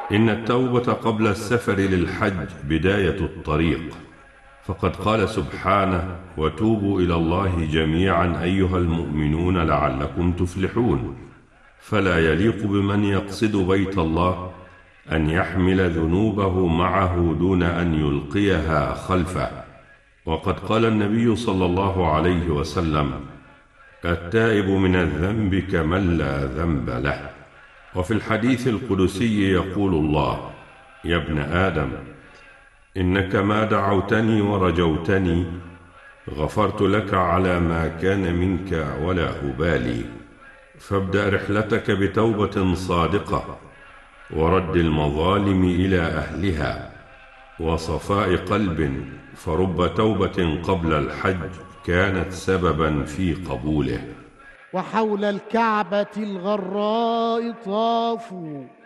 إن التوبة قبل السفر للحج بداية الطريق، فقد قال سبحانه: وتوبوا إلى الله جميعا أيها المؤمنون لعلكم تفلحون. فلا يليق بمن يقصد بيت الله أن يحمل ذنوبه معه دون أن يلقيها خلفه. وقد قال النبي صلى الله عليه وسلم: التائب من الذنب كمن لا ذنب له. وفي الحديث القدسي يقول الله: يا ابن آدم، إنك ما دعوتني ورجوتني غفرت لك على ما كان منك ولا أبالي. فابدأ رحلتك بتوبة صادقة، ورد المظالم إلى أهلها، وصفاء قلب، فرب توبة قبل الحج كانت سببا في قبوله. وحول الكعبة الغراء طافوا